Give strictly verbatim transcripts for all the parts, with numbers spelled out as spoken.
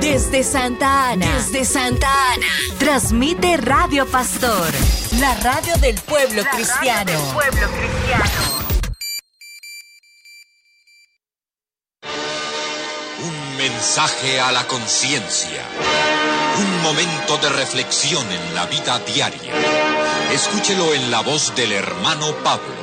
Desde Santa Ana, desde Santa Ana, transmite Radio Pastor, la radio del pueblo la cristiano. Radio del pueblo cristiano. Un mensaje a la conciencia. Un momento de reflexión en la vida diaria. Escúchelo en la voz del hermano Pablo.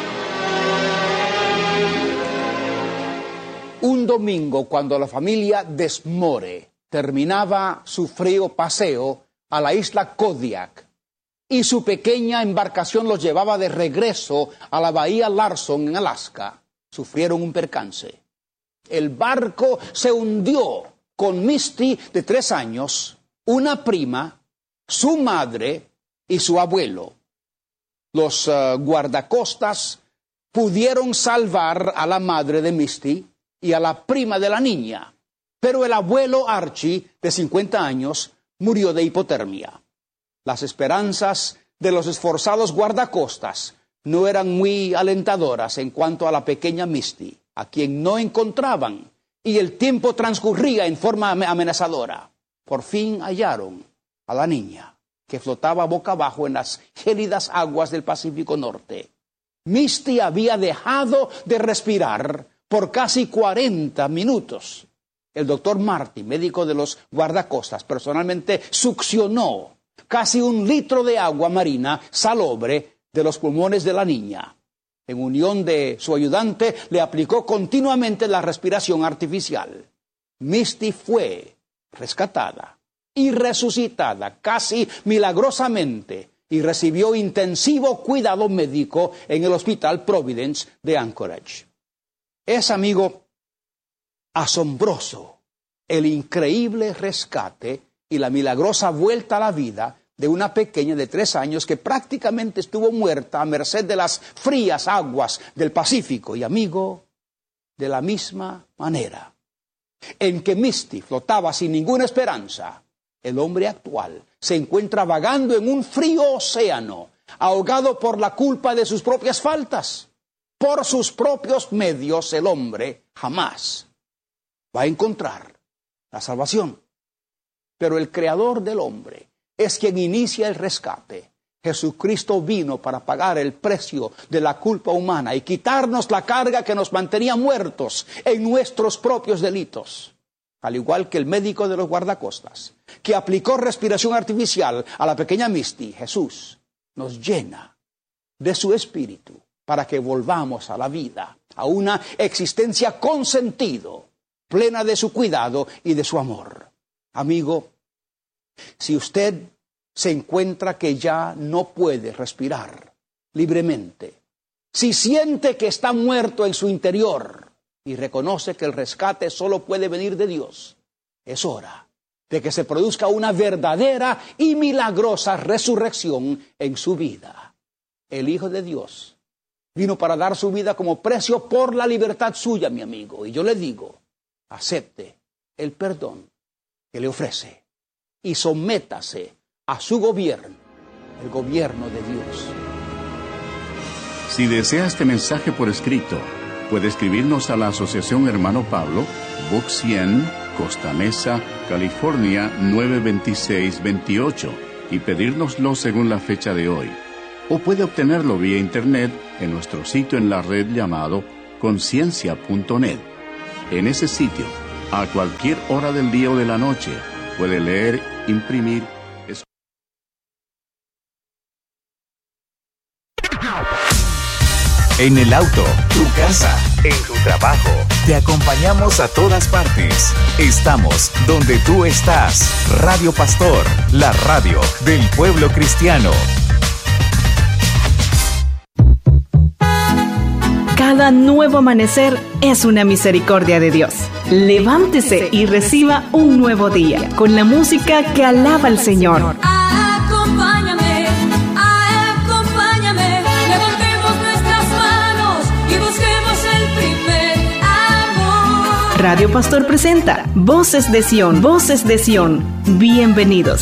Un domingo, cuando la familia Desmore terminaba su frío paseo a la isla Kodiak y su pequeña embarcación los llevaba de regreso a la bahía Larson en Alaska, sufrieron un percance. El barco se hundió con Misty de tres años, una prima, su madre y su abuelo. Los uh, guardacostas pudieron salvar a la madre de Misty y a la prima de la niña, pero el abuelo Archie, de cincuenta años, murió de hipotermia. Las esperanzas de los esforzados guardacostas no eran muy alentadoras en cuanto a la pequeña Misty, a quien no encontraban, y el tiempo transcurría en forma amenazadora. Por fin hallaron a la niña, que flotaba boca abajo en las gélidas aguas del Pacífico Norte. Misty había dejado de respirar por casi cuarenta minutos. El doctor Marty, médico de los guardacostas, personalmente succionó casi un litro de agua marina salobre de los pulmones de la niña. En unión de su ayudante, le aplicó continuamente la respiración artificial. Misty fue rescatada y resucitada casi milagrosamente y recibió intensivo cuidado médico en el Hospital Providence de Anchorage. Es, amigo, asombroso el increíble rescate y la milagrosa vuelta a la vida de una pequeña de tres años que prácticamente estuvo muerta a merced de las frías aguas del Pacífico. Y, amigo, de la misma manera en que Misty flotaba sin ninguna esperanza, el hombre actual se encuentra vagando en un frío océano, ahogado por la culpa de sus propias faltas. Por sus propios medios, el hombre jamás va a encontrar la salvación. Pero el creador del hombre es quien inicia el rescate. Jesucristo vino para pagar el precio de la culpa humana y quitarnos la carga que nos mantenía muertos en nuestros propios delitos. Al igual que el médico de los guardacostas, que aplicó respiración artificial a la pequeña Misty, Jesús nos llena de su espíritu para que volvamos a la vida, a una existencia con sentido, plena de su cuidado y de su amor. Amigo, si usted se encuentra que ya no puede respirar libremente, si siente que está muerto en su interior y reconoce que el rescate solo puede venir de Dios, es hora de que se produzca una verdadera y milagrosa resurrección en su vida. El Hijo de Dios vino para dar su vida como precio por la libertad suya, mi amigo. Y yo le digo, acepte el perdón que le ofrece y sométase a su gobierno, el gobierno de Dios. Si desea este mensaje por escrito, puede escribirnos a la Asociación Hermano Pablo, Box cien, Costa Mesa, California nueve veintiséis veintiocho, y pedírnoslo según la fecha de hoy. O puede obtenerlo vía internet en nuestro sitio en la red llamado conciencia punto net. En ese sitio, a cualquier hora del día o de la noche, puede leer, imprimir. En el auto, tu casa, en tu trabajo, te acompañamos a todas partes. Estamos donde tú estás. Radio Pastor, la radio del pueblo cristiano. Cada nuevo amanecer es una misericordia de Dios. Levántese y reciba un nuevo día con la música que alaba al Señor. Acompáñame, acompáñame, levantemos nuestras manos y busquemos el primer amor. Radio Pastor presenta Voces de Sion, Voces de Sion. Bienvenidos.